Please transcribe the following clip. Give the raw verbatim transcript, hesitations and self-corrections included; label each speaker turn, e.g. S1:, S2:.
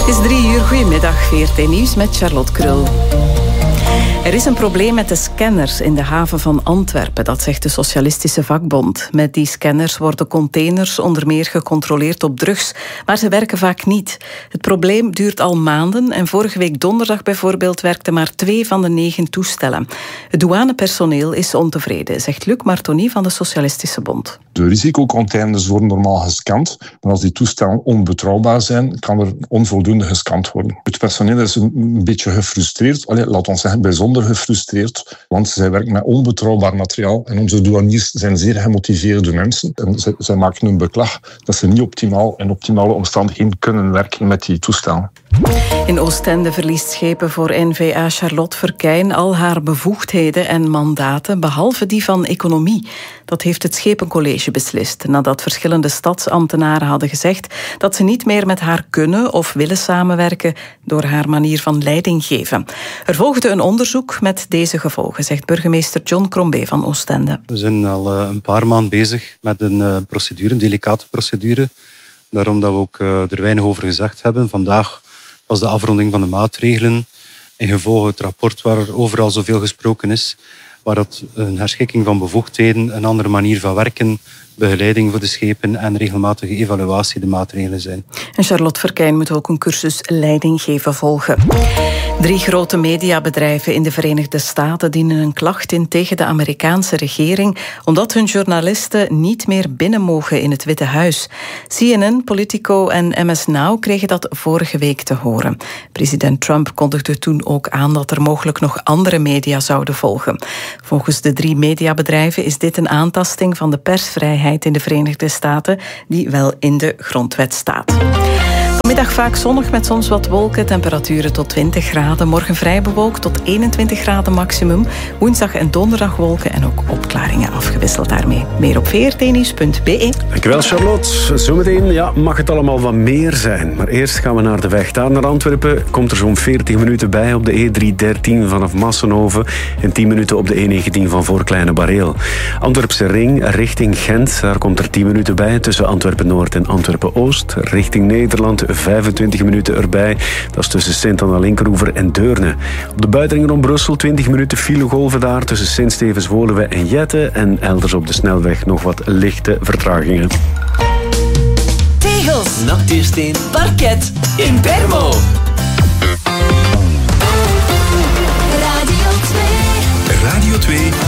S1: Het is drie uur. Goedemiddag, V R T Nieuws met Charlotte Krul. Er is een probleem met de scanners in de haven van Antwerpen, dat zegt de Socialistische Vakbond. Met die scanners worden containers onder meer gecontroleerd op drugs, maar ze werken vaak niet. Het probleem duurt al maanden en vorige week donderdag bijvoorbeeld werkten maar twee van de negen toestellen. Het douanepersoneel is ontevreden, zegt Luc Martoni van de Socialistische Bond.
S2: De risicocontainers worden normaal gescand, maar als die toestellen onbetrouwbaar zijn, kan er onvoldoende gescand worden. Het personeel is een beetje gefrustreerd, Allee, laat ons zeggen bijzonder gefrustreerd, want zij werken met onbetrouwbaar materiaal en onze douaniers zijn zeer gemotiveerde mensen. En zij, zij maken hun beklag dat ze niet optimaal in optimale omstandigheden kunnen werken met die toestellen.
S1: In Oostende verliest schepen voor N V A Charlotte Verkeyn al haar bevoegdheden en mandaten, behalve die van economie. Dat heeft het Schepencollege beslist, nadat verschillende stadsambtenaren hadden gezegd dat ze niet meer met haar kunnen of willen samenwerken door haar manier van leiding geven. Er volgde een onderzoek met deze gevolgen, zegt burgemeester John Crombé van Oostende.
S3: We zijn al een paar maanden bezig met een procedure, een delicate procedure. Daarom dat we ook er weinig over gezegd hebben. Vandaag was de afronding van de maatregelen. In gevolg het rapport waar er overal zoveel gesproken is, waar dat een herschikking van bevoegdheden, een andere manier van werken, begeleiding voor de schepen en regelmatige evaluatie de maatregelen zijn.
S1: En Charlotte Verkeyn moet ook een cursus leiding geven volgen. Drie grote mediabedrijven in de Verenigde Staten dienen een klacht in tegen de Amerikaanse regering omdat hun journalisten niet meer binnen mogen in het Witte Huis. C N N, Politico en M S Now kregen dat vorige week te horen. President Trump kondigde toen ook aan dat er mogelijk nog andere media zouden volgen. Volgens de drie mediabedrijven is dit een aantasting van de persvrijheid in de Verenigde Staten, die wel in de grondwet staat. Vanmiddag vaak zonnig met soms wat wolken, temperaturen tot twintig graden. Morgen vrij bewolkt tot eenentwintig graden maximum. Woensdag en donderdag wolken en ook opklaringen afgewisseld daarmee. Meer op v r t nieuws punt b e.
S4: Dankjewel Charlotte. Zometeen ja, mag het allemaal wat meer zijn. Maar eerst gaan we naar de weg. Daar naar Antwerpen komt er zo'n veertig minuten bij op de E driehonderddertien vanaf Massenhoven en tien minuten op de E negentien van Voorkleine Bareel. Antwerpse Ring richting Gent, daar komt er tien minuten bij tussen Antwerpen-Noord en Antwerpen-Oost. Richting Nederland vijfentwintig minuten erbij. Dat is tussen Sint-Anna-Linkeroever en Deurne. Op de buitenring rond Brussel twintig minuten filegolven daar tussen Sint-Stevens-Woluwe en Jette. En elders op de snelweg nog wat lichte vertragingen.
S5: Tegels, nachtuursteen, parket in Bermo.
S6: Radio twee.
S7: Radio twee